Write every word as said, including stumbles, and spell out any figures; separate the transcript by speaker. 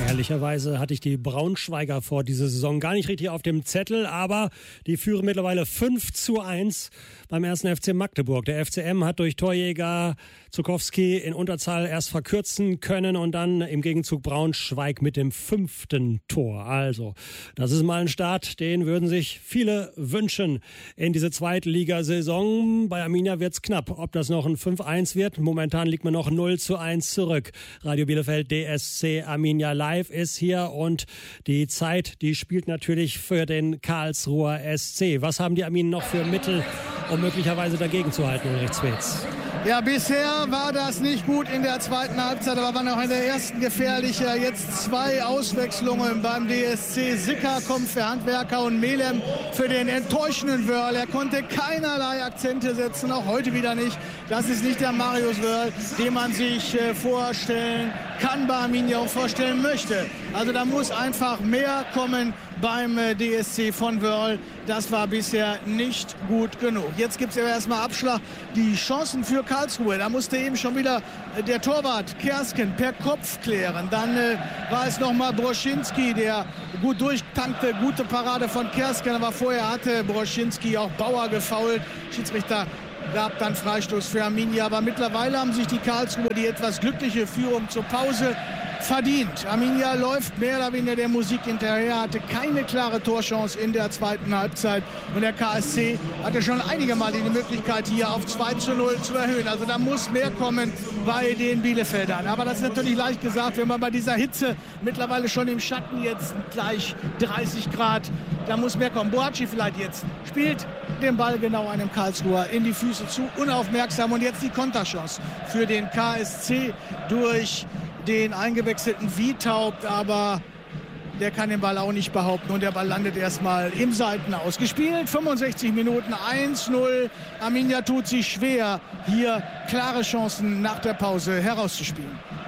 Speaker 1: Ehrlicherweise hatte ich die Braunschweiger vor dieser Saison gar nicht richtig auf dem Zettel, aber die führen mittlerweile fünf zu eins beim ersten F C Magdeburg. Der F C M hat durch Torjäger Zukowski in Unterzahl erst verkürzen können und dann im Gegenzug Braunschweig mit dem fünften Tor. Also, das ist mal ein Start, den würden sich viele wünschen in diese Zweitligasaison. Bei Arminia wird's knapp. Ob das noch ein fünf eins wird? Momentan liegt man noch null zu eins zurück. Radio Bielefeld, D S C Arminia Live ist hier und die Zeit, die spielt natürlich für den Karlsruher S C. Was haben die Arminen noch für Mittel, um möglicherweise dagegen zu halten, Ulrich Zwetz?
Speaker 2: Ja, bisher war das nicht gut in der zweiten Halbzeit, aber war noch in der ersten gefährlicher. Jetzt zwei Auswechslungen beim D S C. Sicker kommt für Handwerker und Melem für den enttäuschenden Wörl. Er konnte keinerlei Akzente setzen, auch heute wieder nicht. Das ist nicht der Marius Wörl, den man sich äh, vorstellen kann bei Arminia und vorstellen möchte. Also da muss einfach mehr kommen beim äh, D S C von Wörl. Das war bisher nicht gut genug. Jetzt gibt es ja erstmal Abschlag. Die Chancen für Karlsruhe, da musste eben schon wieder äh, der Torwart Kersken per Kopf klären. Dann äh, war es nochmal Broschinski, der gut durchtankte, gute Parade von Kersken. Aber vorher hatte Broschinski auch Bauer gefoult. Schiedsrichter gab dann Freistoß für Arminia. Aber mittlerweile haben sich die Karlsruher die etwas glückliche Führung zur Pause verdient. Arminia läuft mehr oder weniger der Musik hinterher, hatte keine klare Torchance in der zweiten Halbzeit. Und der K S C hatte schon einige Mal die Möglichkeit, hier auf zwei zu null zu erhöhen. Also da muss mehr kommen bei den Bielefeldern. Aber das ist natürlich leicht gesagt, wenn man bei dieser Hitze mittlerweile schon im Schatten jetzt gleich dreißig Grad, da muss mehr kommen. Boaci vielleicht jetzt spielt den Ball genau einem Karlsruher in die Füße zu, unaufmerksam. Und jetzt die Konterchance für den K S C durch den eingewechselten Wiethaupt, aber der kann den Ball auch nicht behaupten und der Ball landet erstmal im Seitenaus. Gespielt, fünfundsechzig Minuten, eins null. Arminia tut sich schwer, hier klare Chancen nach der Pause herauszuspielen.